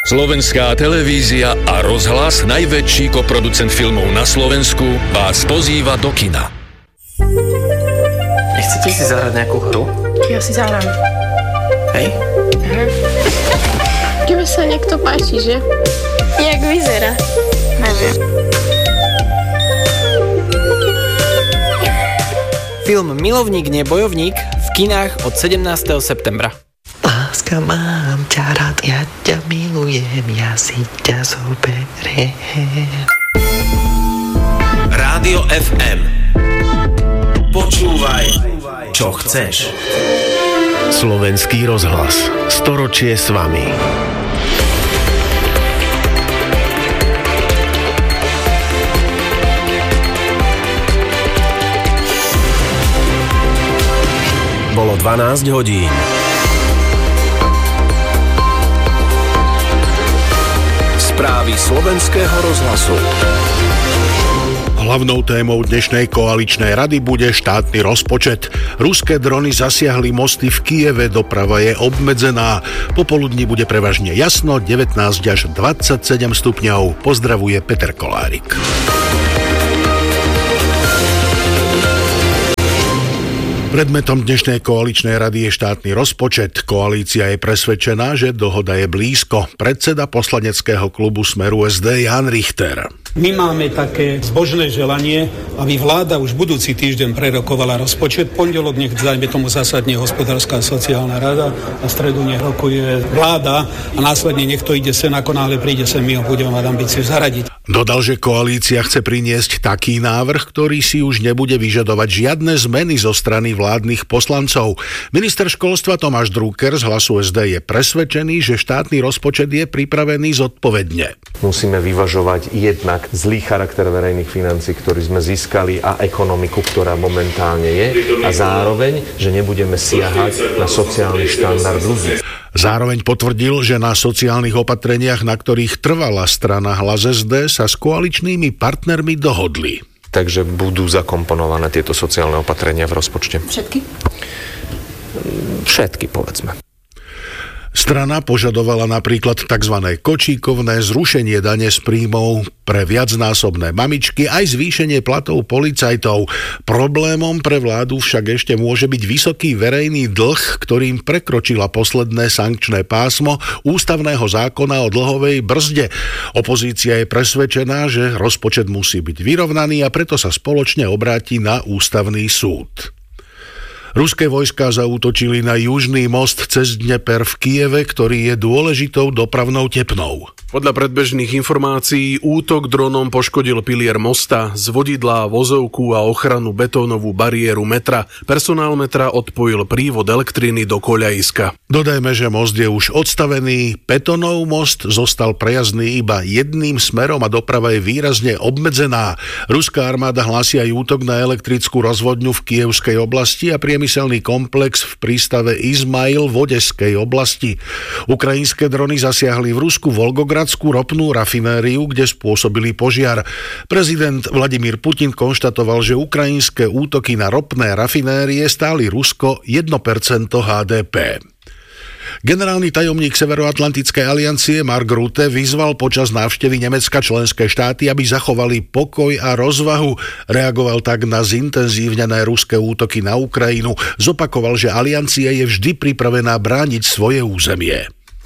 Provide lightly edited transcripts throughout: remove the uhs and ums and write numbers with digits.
Slovenská televízia a rozhlas, najväčší koproducent filmov na Slovensku, vás pozýva do kina. Nechcete si zahrať nejakú hru? Ja si zahrám. Hej? Tebe sa niekto páči, že? Jak vyzerá? Neviem. Film Milovník, nebojovník v kinách od 17. septembra. Láska, mám ťa rád, ja ťa milujem, ja si ťa zoberiem. Rádio FM. Počúvaj, čo chceš. Slovenský rozhlas. Storočie s vami. Bolo 12 hodín. Správy slovenského rozhlasu. Hlavnou témou dnešnej koaličnej rady bude štátny rozpočet. Ruské drony zasiahli mosty v Kyjeve, doprava je obmedzená. Popoludní bude prevažne jasno, 19 až 27 stupňov. Pozdravuje Peter Kolárik. Predmetom dnešnej koaličnej rady je štátny rozpočet. Koalícia je presvedčená, že dohoda je blízko. Predseda poslaneckého klubu Smeru SD Jan Richter. My máme také zbožné želanie, aby vláda už budúci týždeň prerokovala rozpočet. Pondelok nech dajme tomu zasadne hospodárska a sociálna rada a v stredu nech rokuje vláda a následne nech to ide sem, ako náhle príde sem, my ho budeme mať ambíciu zaradiť. Dodal, že koalícia chce priniesť taký návrh, ktorý si už nebude vyžadovať žiadne zmeny zo strany vládnych poslancov. Minister školstva Tomáš Drucker z Hlasu SD je presvedčený, že štátny rozpočet je pripravený zodpovedne. Musíme vyvažovať jednak zlý charakter verejných financií, ktorý sme získali, a ekonomiku, ktorá momentálne je, a zároveň, že nebudeme siahať na sociálny štandard ľudí. Zároveň potvrdil, že na sociálnych opatreniach, na ktorých trvala strana Hlas SD, sa s koaličnými partnermi dohodli. Takže budú zakomponované tieto sociálne opatrenia v rozpočte. Všetky? Všetky, povedzme. Strana požadovala napríklad tzv. Kočíkovné, zrušenie dane z príjmov pre viacnásobné mamičky, aj zvýšenie platov policajtov. Problémom pre vládu však ešte môže byť vysoký verejný dlh, ktorým prekročila posledné sankčné pásmo ústavného zákona o dlhovej brzde. Opozícia je presvedčená, že rozpočet musí byť vyrovnaný a preto sa spoločne obráti na ústavný súd. Ruské vojská zaútočili na južný most cez Dneper v Kyjeve, ktorý je dôležitou dopravnou tepnou. Podľa predbežných informácií útok dronom poškodil pilier mosta, zvodidlá, vozovku a ochranu betónovú bariéru metra. Personál metra odpojil prívod elektriny do koľajiska. Dodajme, že most je už odstavený, Petonov most zostal prejazdný iba jedným smerom a doprava je výrazne obmedzená. Ruská armáda hlási aj útok na elektrickú rozvodňu v Kyjevskej oblasti a priemyselný komplex v prístave Izmail v Odeskej oblasti. Ukrajinské drony zasiahli v Rusku Volgogradskú ropnú rafinériu, kde spôsobili požiar. Prezident Vladimír Putin konštatoval, že ukrajinské útoky na ropné rafinérie stáli Rusko 1% HDP. Generálny tajomník Severoatlantickej aliancie Mark Rutte vyzval počas návštevy Nemecka členské štáty, aby zachovali pokoj a rozvahu. Reagoval tak na zintenzívnené ruské útoky na Ukrajinu. Zopakoval, že aliancia je vždy pripravená brániť svoje územie.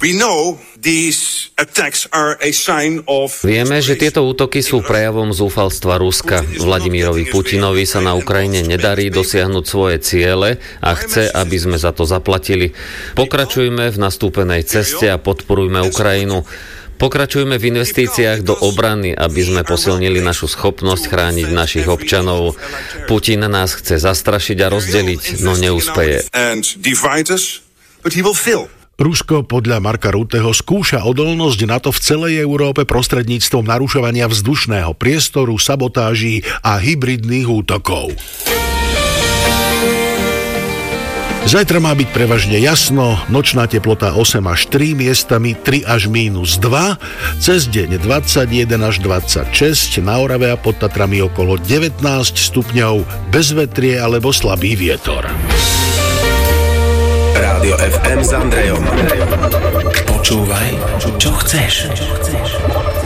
Vieme, že tieto útoky sú prejavom zúfalstva Ruska. Vladimírovi Putinovi sa na Ukrajine nedarí dosiahnuť svoje ciele a chce, aby sme za to zaplatili. Pokračujme v nastúpenej ceste a podporujme Ukrajinu. Pokračujme v investíciách do obrany, aby sme posilnili našu schopnosť chrániť našich občanov. Putin nás chce zastrašiť a rozdeliť, no neúspeje. Rusko podľa Marka Rutteho skúša odolnosť NATO v celej Európe prostredníctvom narušovania vzdušného priestoru, sabotáží a hybridných útokov. Zajtra má byť prevažne jasno, nočná teplota 8 až 3, miestami 3 až -2, cez deň 21 až 26, na Orave a pod Tatrami okolo 19 stupňov, bezvetrie alebo slabý vietor. Rádio FM s Andrejom. Počúvaj, Čo chceš?